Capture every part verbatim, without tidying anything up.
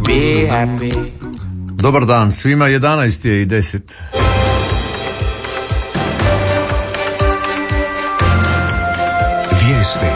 be happy. Dobar dan, svima jedanaest je i deset. Vijesti.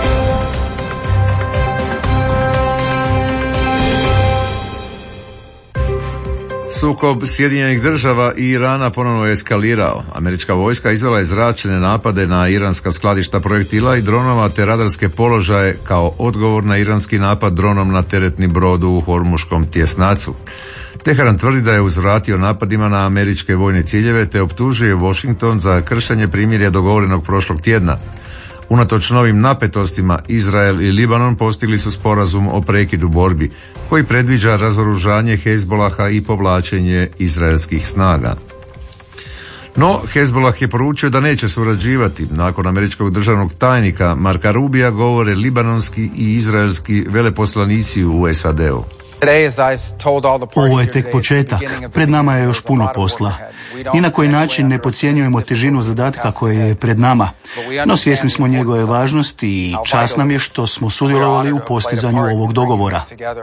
Sukob Sjedinjenih država i Irana ponovno je eskalirao. Američka vojska izvela je zračne napade na iranska skladišta projektila i dronova te radarske položaje kao odgovor na iranski napad dronom na teretni brod u Hormuškom tjesnacu. Teheran tvrdi da je uzvratio napadima na američke vojne ciljeve te optužuje Washington za kršenje primirja dogovorenog prošlog tjedna. Unatoč novim napetostima, Izrael i Libanon postigli su sporazum o prekidu borbi, koji predviđa razoružanje Hezbolaha i povlačenje izraelskih snaga. No, Hezbolah je poručio da neće surađivati. Nakon američkog državnog tajnika Marka Rubija govore libanonski i izraelski veleposlanici u S A D-u. Ovo je tek početak. Pred nama je još puno posla. Ni na koji način ne podcjenjujemo težinu zadatka koje je pred nama. No svjesni smo njegove važnosti i čast nam je što smo sudjelovali u postizanju ovog dogovora.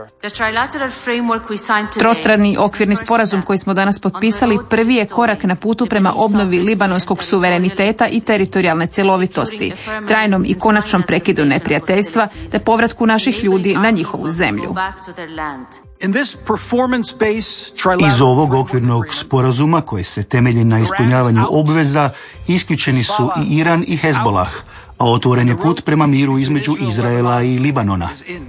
Trostrani okvirni sporazum koji smo danas potpisali prvi je korak na putu prema obnovi libanonskog suvereniteta i teritorijalne cjelovitosti, trajnom i konačnom prekidu neprijateljstva te povratku naših ljudi na njihovu zemlju. Iz ovog okvirnog sporazuma koji se temelji na ispunjavanju obveza isključeni su i Iran i Hezbolah, a otvoren je put prema miru između Izraela i Libanona.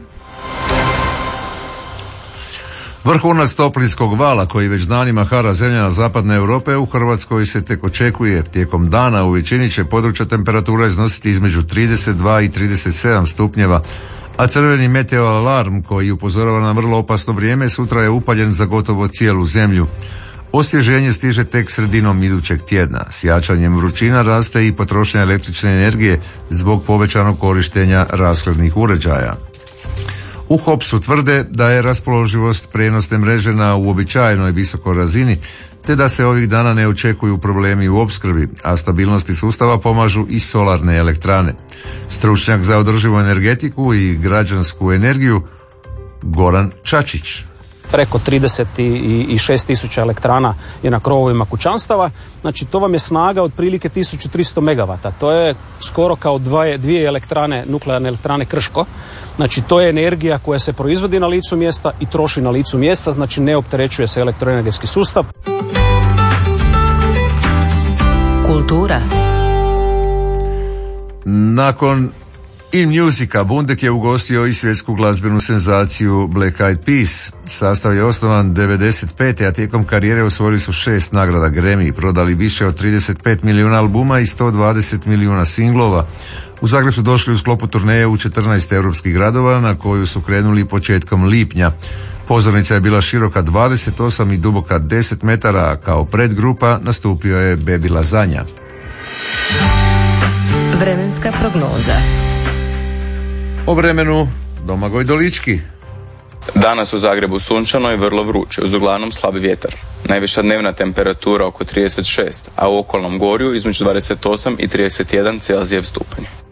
Vrhunac toplinskog vala koji već danima hara zemljama zapadne Europe u Hrvatskoj se tek očekuje. Tijekom dana u većini će područja temperatura iznositi između trideset dva i trideset sedam stupnjeva, a crveni meteo alarm koji upozorava na vrlo opasno vrijeme sutra je upaljen za gotovo cijelu zemlju. Osvježenje stiže tek sredinom idućeg tjedna. S jačanjem vrućina raste i potrošnja električne energije zbog povećanog korištenja rashladnih uređaja. U Hopsu tvrde da je raspoloživost prijenosne mreže na uobičajenoj visokoj razini, te da se ovih dana ne očekuju problemi u opskrbi, a stabilnosti sustava pomažu i solarne elektrane. Stručnjak za održivu energetiku i građansku energiju Goran Čačić. Preko trideset šest tisuća elektrana je na krovovima kućanstava, znači to vam je snaga otprilike tisuću tristo megavata, to je skoro kao dvije, dvije elektrane, nuklearne elektrane Krško, znači to je energija koja se proizvodi na licu mjesta i troši na licu mjesta, znači ne opterećuje se elektroenergetski sustav. Kultura. Nakon In Musica, Bundek je ugostio i svjetsku glazbenu senzaciju Black Eyed Peas. Sastav je osnovan devedeset pete a tijekom karijere osvojili su šest nagrada Grammy, prodali više od trideset pet milijuna albuma i sto dvadeset milijuna singlova. U Zagreb su došli u sklopu turneje u četrnaest europskih gradova na koju su krenuli početkom lipnja. Pozornica je bila široka dvadeset osam i duboka deset metara, a kao predgrupa nastupio je Baby Lasagna. Vremenska prognoza. O vremenu Domagoj Dolički. Danas u Zagrebu sunčano i vrlo vruće, uz uglavnom slab vjetar. Najviša dnevna temperatura oko trideset šest, a u okolnom gorju između dvadeset osam i trideset jedan Celzijev stupanj.